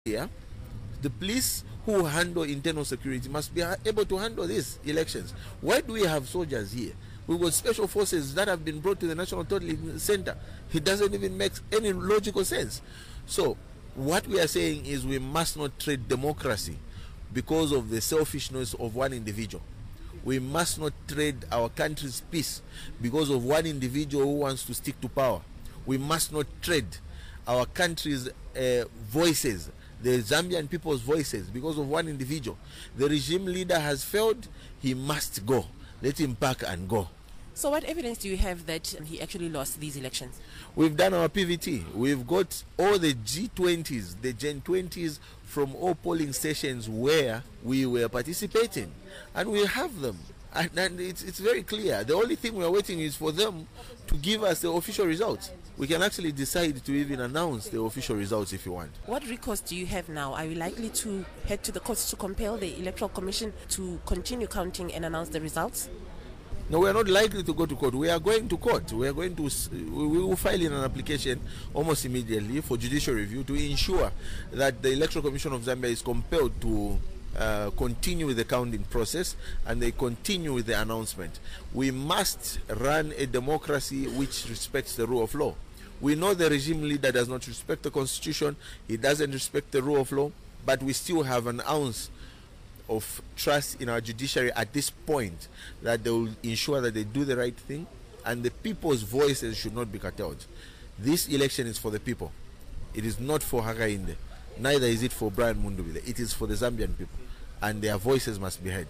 here, the police who handle internal security must be able to handle these elections. Why do we have soldiers here? We've got special forces that have been brought to the National Total Center. It doesn't even make any logical sense. So what we are saying is we must not trade democracy because of the selfishness of one individual. We must not trade our country's peace because of one individual who wants to stick to power. We must not trade our country's voices, the Zambian people's voices, because of one individual. The regime leader has failed. He must go. Let him pack and go. So what evidence do you have that he actually lost these elections? We've done our PVT. We've got all the G20s, the Gen 20s from all polling stations where we were participating. And we have them. And it's very clear. The only thing we are waiting is for them to give us the official results. We can actually decide to even announce the official results if you want. What recourse do you have now? Are you likely to head to the courts to compel the Electoral Commission to continue counting and announce the results? No, we are not likely to go to court. We are going to court. We will file in an application almost immediately for judicial review to ensure that the Electoral Commission of Zambia is compelled to continue with the counting process and they continue with the announcement. We must run a democracy which respects the rule of law. We know the regime leader does not respect the constitution, he doesn't respect the rule of law, but we still have an ounce of trust in our judiciary at this point that they will ensure that they do the right thing and the people's voices should not be curtailed. This election is for the people. It is not for Hakainde. Neither is it for Brian Mundubile. It is for the Zambian people and their voices must be heard.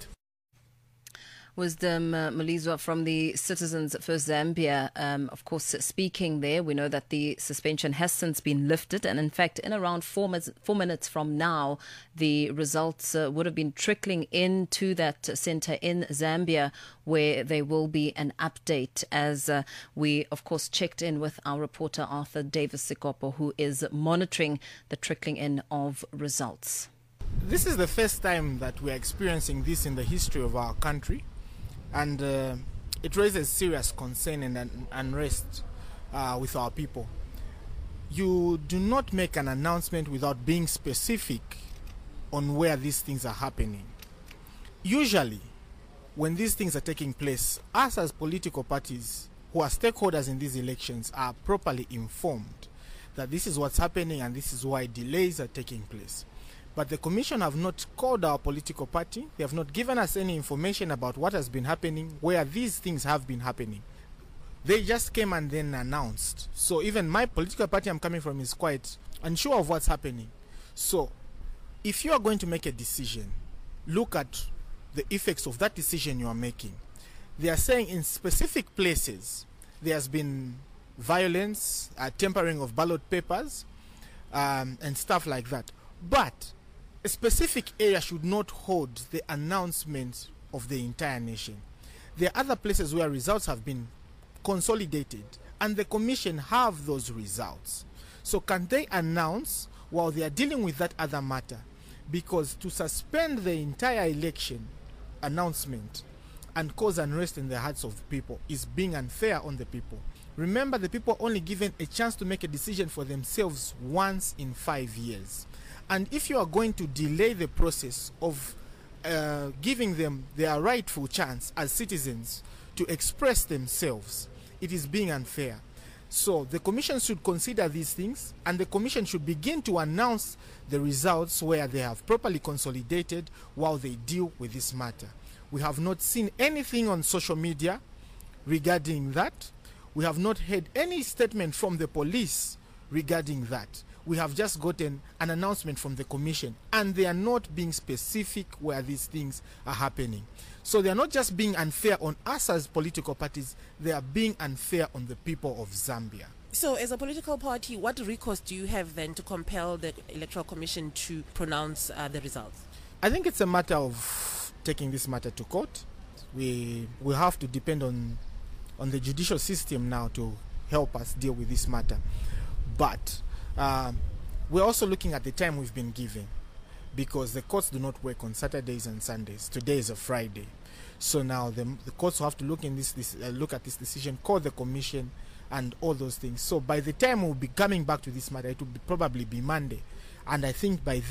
Wisdom Malizwa from the Citizens for Zambia, of course, speaking there. We know that the suspension has since been lifted, and in fact, in around 4 minutes from now, the results would have been trickling into that centre in Zambia, where there will be an update as we, of course, checked in with our reporter Arthur Davis Sikopo, who is monitoring the trickling in of results. This is the first time that we are experiencing this in the history of our country. And it raises serious concern and unrest with our people. You do not make an announcement without being specific on where these things are happening. Usually, when these things are taking place, us as political parties who are stakeholders in these elections are properly informed that this is what's happening and this is why delays are taking place. But the Commission have not called our political party. They have not given us any information about what has been happening, where these things have been happening. They just came and then announced. So even my political party I'm coming from is quite unsure of what's happening. So if you are going to make a decision, look at the effects of that decision you are making. They are saying in specific places there has been violence, tampering of ballot papers, and stuff like that. But a specific area should not hold the announcement of the entire nation. There are other places where results have been consolidated and the Commission have those results. So can they announce while they are dealing with that other matter? Because to suspend the entire election announcement and cause unrest in the hearts of the people is being unfair on the people. Remember, the people are only given a chance to make a decision for themselves once in 5 years. And if you are going to delay the process of giving them their rightful chance as citizens to express themselves, it is being unfair. So the Commission should consider these things, and the Commission should begin to announce the results where they have properly consolidated while they deal with this matter. We have not seen anything on social media regarding that. We have not heard any statement from the police regarding that. We have just gotten an announcement from the Commission, and they are not being specific where these things are happening. So they are not just being unfair on us as political parties, they are being unfair on the people of Zambia. So as a political party, what recourse do you have then to compel the Electoral Commission to pronounce the results? I think it's a matter of taking this matter to court. We will have to depend on the judicial system now to help us deal with this matter. But we're also looking at the time we've been given, because the courts do not work on Saturdays and Sundays. Today is a Friday. So now the courts will have to look at this decision, call the Commission and all those things. So by the time we'll be coming back to this matter, it will probably be Monday. And I think by